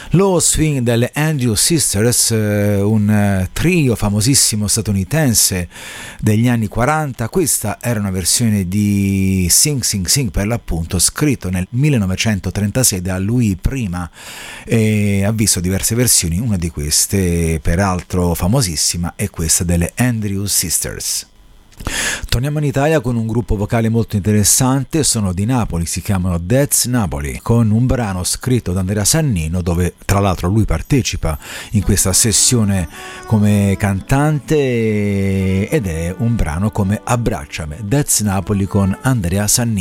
Lo swing delle Andrews Sisters, un trio famosissimo statunitense degli anni 40. Questa era una versione di Sing Sing Sing, per l'appunto, scritto nel 1936 da Louis Prima, e ha visto diverse versioni. Una di queste, peraltro famosissima, è questa delle Andrews Sisters. Torniamo in Italia con un gruppo vocale molto interessante, sono di Napoli, si chiamano That's Napoli, con un brano scritto da Andrea Sannino, dove tra l'altro lui partecipa in questa sessione come cantante, ed è un brano come Abbracciami. That's Napoli con Andrea Sannino.